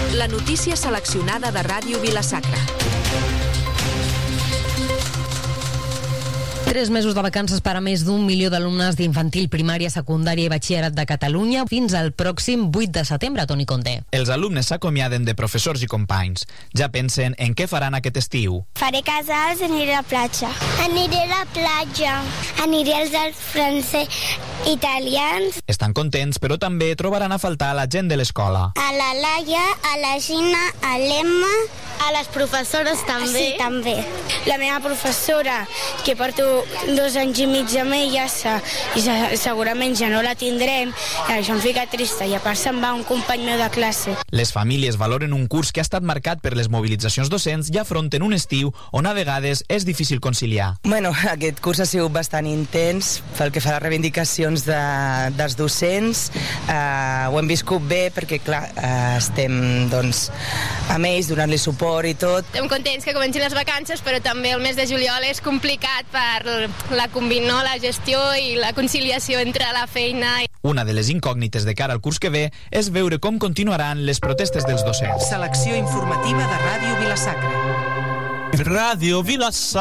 La notícia seleccionada de Ràdio Vila-sacra. 3 mesos de vacances per a més d'1 milió d'alumnes d'infantil, primària, secundària i batxillerat de Catalunya fins al pròxim 8 de setembre, Toni Conté. Els alumnes s'acomiaden de professors i companys. Ja pensen en què faran aquest estiu. Faré casals i aniré a la platja. Aniré a la platja. Aniré als Alps francès italians. Estan contents, però també trobaran a faltar la gent de l'escola. A la Laia, a la Gina, a l'Emma. A les professores també. Sí, també. La meva professora, que porto 2 anys i mig amb ella, i segurament ja no la tindrem, i això em fica trista, i a part se'n va un company meu de classe. Les famílies valoren un curs que ha estat marcat per les mobilitzacions docents i afronten un estiu on a vegades és difícil conciliar. Bueno, aquest curs ha sigut bastant intens pel que fa a les reivindicacions dels docents. Ho hem viscut bé perquè, clar, estem doncs, amb ells donant-li suport i tot. Estem contents que comencin les vacances, però també el mes de juliol és complicat per la gestió i la conciliació entre la feina. Una de les incògnites de cara al curs que ve és veure com continuaran les protestes dels docents. Selecció informativa de Ràdio Vila-sacra. Ràdio Vila-sacra.